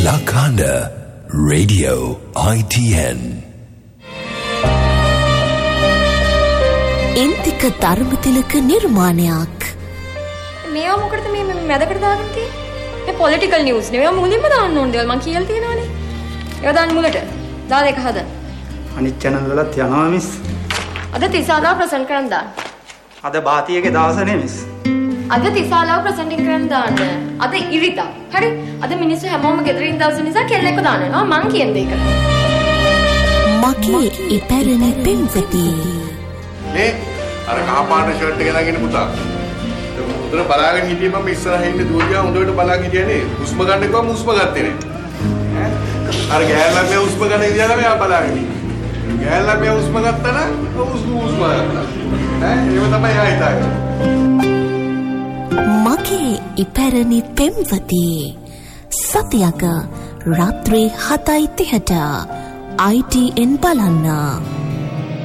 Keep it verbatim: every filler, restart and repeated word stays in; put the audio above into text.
Lakanda Radio I T N. ඉන්තික Dharmatilaka නිර්මාණයක්. මේවා මොකටද මේ මැදකට දාගෙන තියෙන්නේ? මේ පොලිටිකල් නිවුස් නේ. මේවා මුලින්ම දාන්න ඕන දේවල් මං කියලා තියෙනවානේ. ඒවා දාන්න මුලට. දාලා එක හදන්න. අනිත් channel වලත් යනවා මිස්. අද තිසාලා ප්‍රසන්ට් කරන් දාන්න. අද බාතියගේ දවස නේ මිස්. අද තිසාලාව ප්‍රසන්ටින් කරන් දාන්න. අද ඉරිදා. හරි? අද මිනිස්සු හැමෝම ගෙදරින් දවස් නිසා කෙල්ලෙක්ව දානවා. මං කියන දේ කරා. මගේ ඉපැරණි පෙම්වති. නේ අර කහපාට ෂර්ට් එක දාගෙන පුතා. උතන බලාගෙන හිටියේ මම ඉස්සරහින් ඉන්න දුවදියා හොඳට බලාගෙන හිටියේ නේ. හුස්ම ගන්න කිව්වම හුස්ම ගත්තේ නේ. ඈ අර ගෑල්ලා මේ හුස්ම ගන්න ඉඳලා මෙයා බලාගෙන ඉන්නේ. ගෑල්ලා මේ හුස්ම ගත්තා නම් හුස්ම හුස්ම ගත්තා. ඈ ඒව තමයි ආ හිතාගෙන. මගේ ඉපැරණි පෙම්වති සතියක රාත්‍රී හතයි තිහට I T N බලන්න.